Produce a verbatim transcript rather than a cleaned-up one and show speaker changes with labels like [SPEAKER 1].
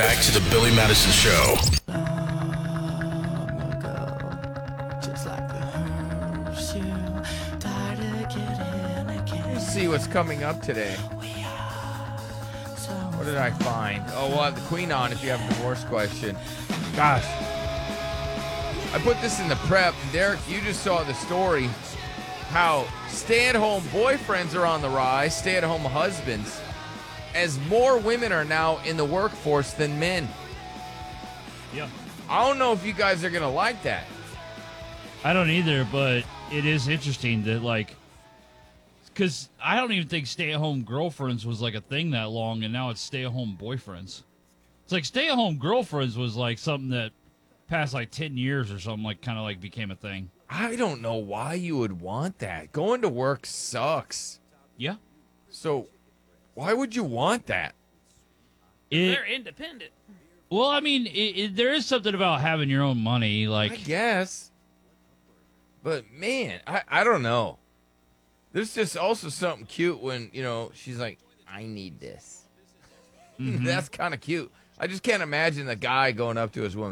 [SPEAKER 1] back to the Billy Madison Show.
[SPEAKER 2] Let's see what's coming up today. What did I find? Oh, we'll have the Queen on if you have a divorce question. Gosh. I put this in the prep. Derek, you just saw the story. How stay-at-home boyfriends are on the rise, stay-at-home husbands, as more women are now in the workforce than men.
[SPEAKER 3] Yeah.
[SPEAKER 2] I don't know if you guys are going to like that.
[SPEAKER 3] I don't either, but it is interesting that, like, because I don't even think stay-at-home girlfriends was, like, a thing that long, and now it's stay-at-home boyfriends. It's like stay-at-home girlfriends was, like, something that past, like, ten years or something, like, kind of, like, became a thing.
[SPEAKER 2] I don't know why you would want that. Going to work sucks.
[SPEAKER 3] Yeah.
[SPEAKER 2] So why would you want that?
[SPEAKER 3] It,
[SPEAKER 4] They're independent.
[SPEAKER 3] well, I mean, it, it, there is something about having your own money,
[SPEAKER 2] I
[SPEAKER 3] like,
[SPEAKER 2] guess. But, man, I, I don't know. There's just also something cute when, you know, she's like, I need this.
[SPEAKER 3] Mhm.
[SPEAKER 2] That's kind of cute. I just can't imagine the guy going up to his woman.